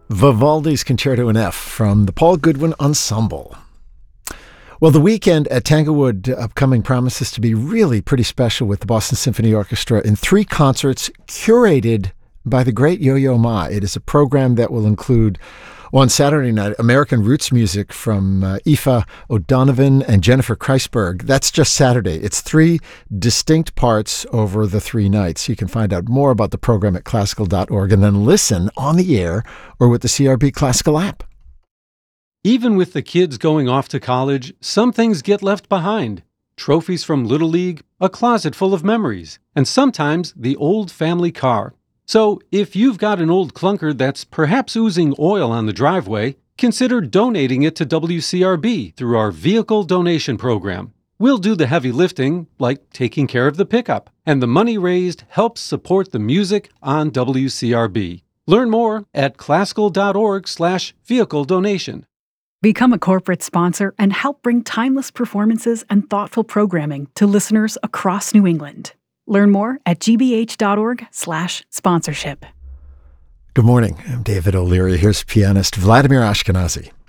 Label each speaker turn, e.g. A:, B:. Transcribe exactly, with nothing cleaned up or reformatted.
A: Vivaldi's Concerto in F from the Paul Goodwin Ensemble. Well, the weekend at Tanglewood upcoming promises to be really pretty special with the Boston Symphony Orchestra in three concerts curated by the great Yo-Yo Ma. It is a program that will include, on Saturday night, American roots music from uh, Aoife O'Donovan and Jennifer Kreisberg. That's just Saturday. It's three distinct parts over the three nights. You can find out more about the program at classical dot org and then listen on the air or with the C R B Classical app.
B: Even with the kids going off to college, some things get left behind. Trophies from Little League, a closet full of memories, and sometimes the old family car. So, if you've got an old clunker that's perhaps oozing oil on the driveway, consider donating it to W C R B through our Vehicle Donation Program. We'll do the heavy lifting, like taking care of the pickup, and the money raised helps support the music on W C R B. Learn more at classical dot org slash vehicle donation.
C: Become a corporate sponsor and help bring timeless performances and thoughtful programming to listeners across New England. Learn more at g b h dot org slash sponsorship.
A: Good morning. I'm David O'Leary. Here's pianist Vladimir Ashkenazy.